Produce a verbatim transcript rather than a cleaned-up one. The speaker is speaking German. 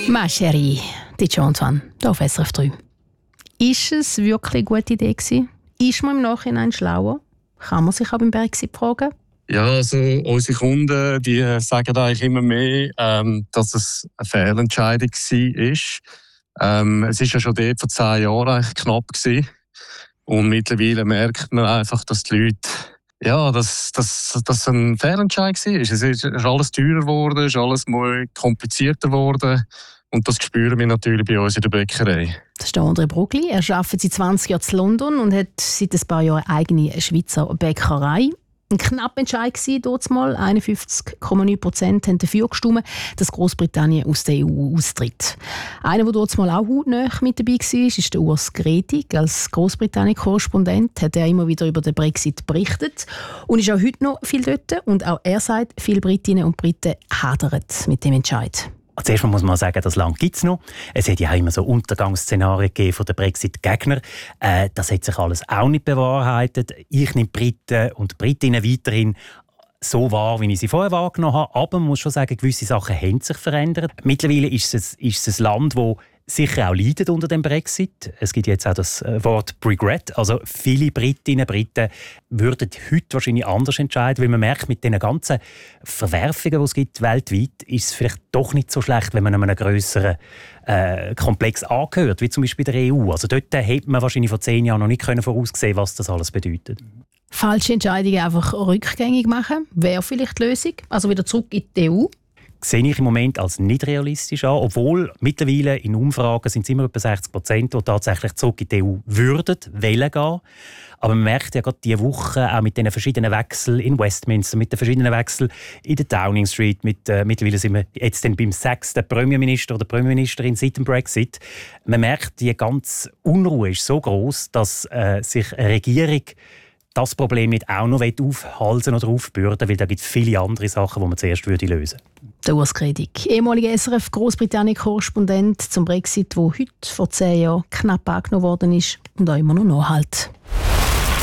Ma chérie, die Johnson, hier auf S R F drei. Ist es wirklich eine gute Idee gewesen? Ist man im Nachhinein schlauer? Kann man sich auch beim Brexit fragen? Ja, also unsere Kunden die sagen eigentlich immer mehr, ähm, dass es eine Fehlentscheidung war. Ähm, es war ja schon dort vor zehn Jahren eigentlich knapp gewesen. Und mittlerweile merkt man einfach, dass die Leute, ja, dass das dass ein Fehlentscheid war. Es ist alles teurer geworden, es ist alles mal komplizierter geworden. Und das spüren wir natürlich bei uns in der Bäckerei. Das ist der André Brugli. Er arbeitet seit zwanzig Jahren in London und hat seit ein paar Jahren eine eigene Schweizer Bäckerei. Ein knapper Entscheid war dort mal. einundfünfzig Komma neun Prozent haben dafür gestimmt, dass Großbritannien aus der E U austritt. Einer, der dort mal auch hautnah mit dabei war, ist der Urs Gredig. Als Großbritannien-Korrespondent hat er immer wieder über den Brexit berichtet und ist auch heute noch viel dort. Und auch er sagt, viele Britinnen und Briten hadern mit dem Entscheid. Zuerst muss man sagen, das Land gibt es noch. Es hat ja auch immer so Untergangsszenarien gegeben von den Brexit-Gegnern. Äh, das hat sich alles auch nicht bewahrheitet. Ich nehme Briten und Britinnen weiterhin so wahr, wie ich sie vorher wahrgenommen habe. Aber man muss schon sagen, gewisse Sachen haben sich verändert. Mittlerweile ist es, ist es ein Land, das sicher auch leidet unter dem Brexit. Es gibt jetzt auch das Wort Regret. Also viele Britinnen und Briten würden heute wahrscheinlich anders entscheiden, weil man merkt, mit den ganzen Verwerfungen, die es gibt weltweit, ist es vielleicht doch nicht so schlecht, wenn man einem grösseren äh, Komplex angehört, wie zum Beispiel der E U. Also dort hätte man wahrscheinlich vor zehn Jahren noch nicht voraussehen können, was das alles bedeutet. Falsche Entscheidungen einfach rückgängig machen, wäre vielleicht die Lösung. Also wieder zurück in die E U. Sehe ich im Moment als nicht realistisch an, obwohl mittlerweile in Umfragen sind es immer etwa sechzig Prozent, die tatsächlich zurück in die E U würden, wollen gehen. Aber man merkt ja gerade diese Woche auch mit den verschiedenen Wechseln in Westminster, mit den verschiedenen Wechseln in der Downing Street, mit, äh, mittlerweile sind wir jetzt dann beim sechsten Premierminister oder Premierministerin seit dem Brexit. Man merkt, die ganze Unruhe ist so groß, dass äh, sich eine Regierung das Problem nicht auch noch aufhalsen oder aufbürden, weil da gibt es viele andere Sachen, die man zuerst lösen würde. Der Urs Gredig, ehemaliger S R F-Großbritannien-Korrespondent zum Brexit, der heute vor zehn Jahren knapp angenommen worden ist und auch immer noch nachhält.